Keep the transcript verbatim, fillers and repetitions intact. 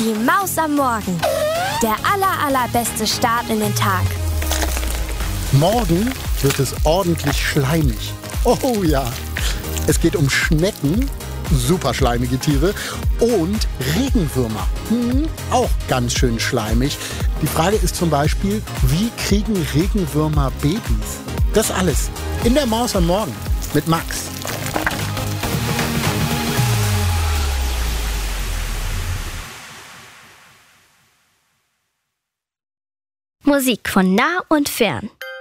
Die Maus am Morgen. Der aller, allerbeste Start in den Tag. Morgen wird es ordentlich schleimig. Oh ja. Es geht um Schnecken, super schleimige Tiere, und Regenwürmer. Hm, auch ganz schön schleimig. Die Frage ist zum Beispiel, wie kriegen Regenwürmer Babys? Das alles in der Maus am Morgen mit Max. Musik von nah und fern.